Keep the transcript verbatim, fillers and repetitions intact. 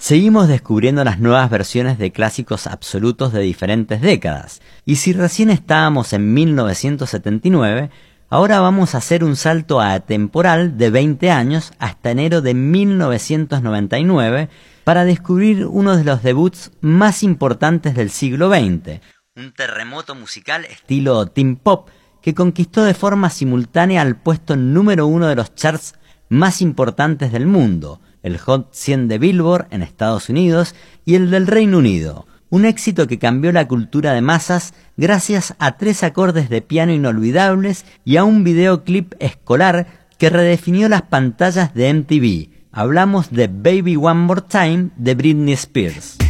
Seguimos descubriendo las nuevas versiones de clásicos absolutos de diferentes décadas, y si recién estábamos en mil novecientos setenta y nueve, ahora vamos a hacer un salto atemporal de veinte años hasta enero de mil novecientos noventa y nueve para descubrir uno de los debuts más importantes del siglo veinte, un terremoto musical estilo teen pop que conquistó de forma simultánea el puesto número uno de los charts más importantes del mundo, el Hot cien de Billboard en Estados Unidos y el del Reino Unido. Un éxito que cambió la cultura de masas gracias a tres acordes de piano inolvidables y a un videoclip escolar que redefinió las pantallas de M T V. Hablamos de Baby One More Time de Britney Spears.